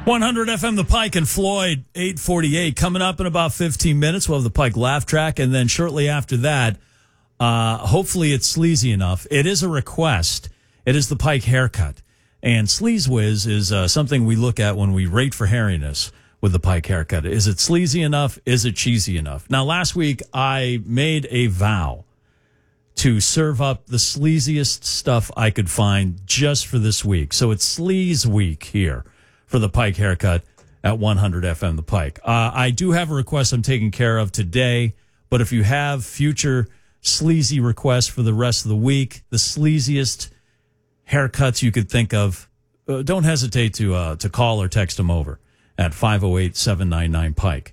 100 FM, The Pike and Floyd, 848. Coming up in about 15 minutes, we'll have the Pike Laugh Track. And then shortly after that, hopefully it's sleazy enough. It is a request. It is the Pike haircut. And Sleaze Whiz is something we look at when we rate for hairiness with the Pike haircut. Is it sleazy enough? Is it cheesy enough? Now, last week, I made a vow to serve up the sleaziest stuff I could find just for this week. So it's Sleaze Week here for the Pike haircut at 100 FM The Pike. I do have a request I'm taking care of today, but if you have future sleazy requests for the rest of the week, the sleaziest haircuts you could think of, don't hesitate to call or text them over at 508-799-PIKE,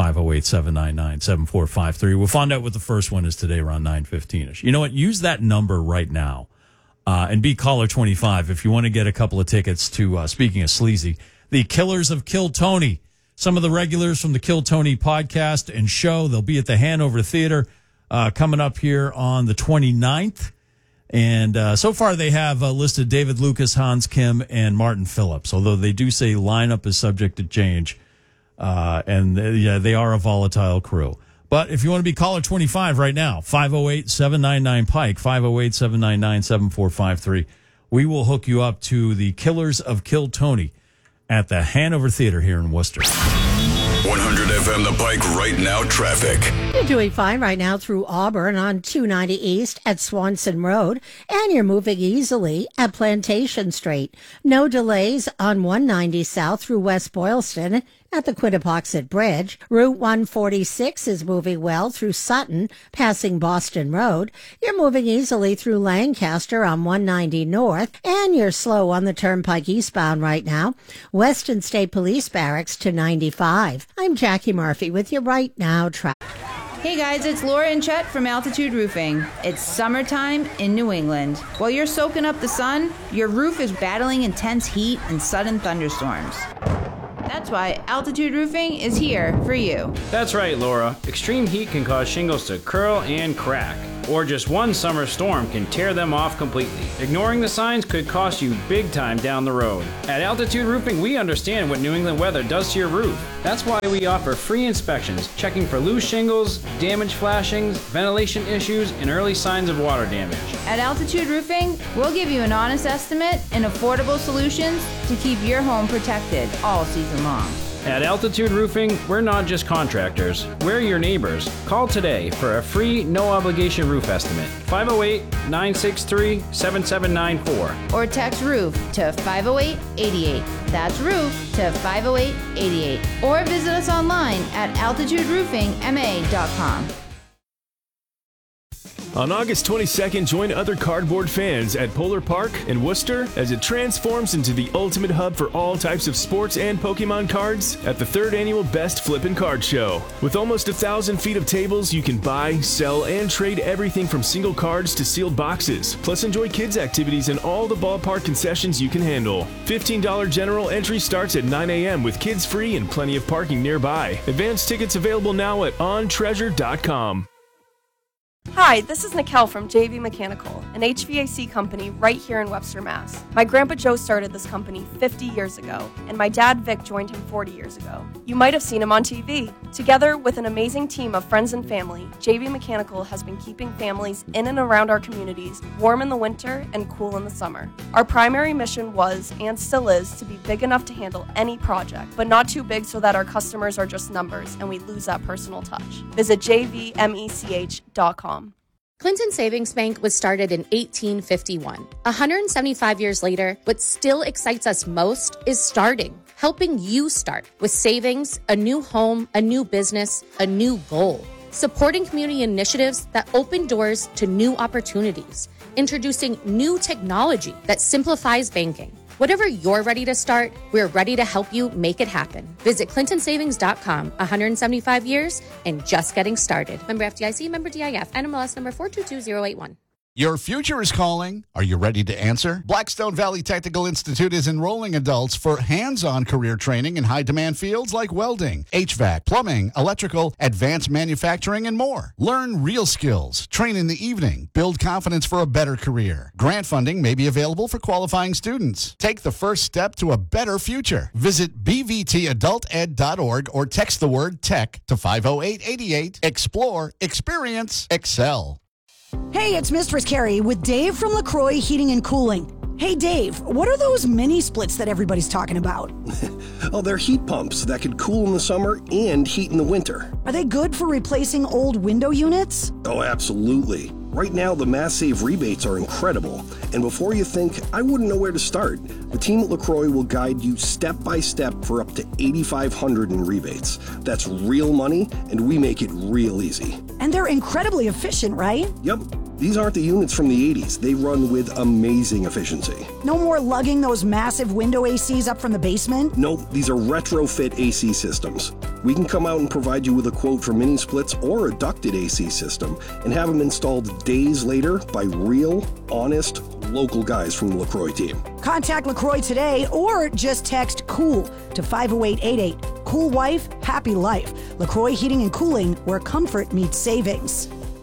508-799-7453. We'll find out what the first one is today around 9:15ish. You know what? Use that number right now. And be caller 25 if you want to get a couple of tickets to, speaking of sleazy, the Killers of Kill Tony. Some of the regulars from the Kill Tony podcast and show, they'll be at the Hanover Theater coming up here on the 29th. And so far they have listed David Lucas, Hans Kim, and Martin Phillips, although they do say lineup is subject to change. They are a volatile crew. But if you want to be caller 25 right now, 508-799-PIKE, 508-799-7453, we will hook you up to the Killers of Kill Tony at the Hanover Theater here in Worcester. 100 FM The Pike right now traffic. You're doing fine right now through Auburn on 290 East at Swanson Road, and you're moving easily at Plantation Street. No delays on 190 South through West Boylston at the Quinnipoxet Bridge. Route 146 is moving well through Sutton, passing Boston Road. You're moving easily through Lancaster on 190 North, and you're slow on the Turnpike eastbound right now. Weston State Police Barracks to 95. I'm Jackie Murphy with you right now. Hey guys, it's Laura and Chet from Altitude Roofing. It's summertime in New England. While you're soaking up the sun, your roof is battling intense heat and sudden thunderstorms. That's why Altitude Roofing is here for you. That's right, Laura. Extreme heat can cause shingles to curl and crack, or just one summer storm can tear them off completely. Ignoring the signs could cost you big time down the road. At Altitude Roofing, we understand what New England weather does to your roof. That's why we offer free inspections, checking for loose shingles, damaged flashings, ventilation issues, and early signs of water damage. At Altitude Roofing, we'll give you an honest estimate and affordable solutions to keep your home protected all season long. At Altitude Roofing, we're not just contractors, we're your neighbors. Call today for a free, no-obligation roof estimate, 508-963-7794. Or text ROOF to 508-88. That's ROOF to 508-88. Or visit us online at altituderoofingma.com. On August 22nd, join other cardboard fans at Polar Park in Worcester as it transforms into the ultimate hub for all types of sports and Pokemon cards at the 3rd Annual Best Flippin' Card Show. With almost 1,000 feet of tables, you can buy, sell, and trade everything from single cards to sealed boxes. Plus, enjoy kids' activities and all the ballpark concessions you can handle. $15 general entry starts at 9 a.m. with kids free and plenty of parking nearby. Advance tickets available now at ontreasure.com. Hi, this is Nikel from JV Mechanical, an HVAC company right here in Webster, Mass. My grandpa Joe started this company 50 years ago, and my dad Vic joined him 40 years ago. You might have seen him on TV. Together with an amazing team of friends and family, JV Mechanical has been keeping families in and around our communities warm in the winter and cool in the summer. Our primary mission was, and still is, to be big enough to handle any project, but not too big so that our customers are just numbers and we lose that personal touch. Visit jvmech.com. Clinton Savings Bank was started in 1851. 175 years later, what still excites us most is starting, helping you start with savings, a new home, a new business, a new goal. Supporting community initiatives that open doors to new opportunities, introducing new technology that simplifies banking. Whatever you're ready to start, we're ready to help you make it happen. Visit clintonsavings.com. 175 years and just getting started. Member FDIC, member DIF, NMLS number 422081. Your future is calling. Are you ready to answer? Blackstone Valley Technical Institute is enrolling adults for hands-on career training in high-demand fields like welding, HVAC, plumbing, electrical, advanced manufacturing, and more. Learn real skills, train in the evening, build confidence for a better career. Grant funding may be available for qualifying students. Take the first step to a better future. Visit bvtadulted.org or text the word TECH to 50888. Explore, experience, excel. Hey, it's Mistress Carrie with Dave from LaCroix Heating and Cooling. Hey, Dave, what are those mini splits that everybody's talking about? Oh, they're heat pumps that could cool in the summer and heat in the winter. Are they good for replacing old window units? Oh, absolutely. Right now, the Mass Save rebates are incredible. And before you think, I wouldn't know where to start, the team at LaCroix will guide you step by step for up to $8,500 in rebates. That's real money, and we make it real easy. And they're incredibly efficient, right? Yep. These aren't the units from the 80s. They run with amazing efficiency. No more lugging those massive window ACs up from the basement? Nope, these are retrofit AC systems. We can come out and provide you with a quote for mini splits or a ducted AC system and have them installed days later by real, honest, local guys from the LaCroix team. Contact LaCroix today or just text COOL to 50888. Cool wife, happy life. LaCroix Heating and Cooling, where comfort meets savings.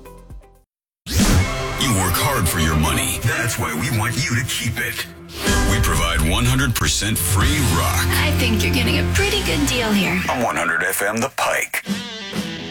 You work hard for your money. That's why we want you to keep it. We provide 100% free rock. I think you're getting a pretty good deal here. On 100 FM The Pike.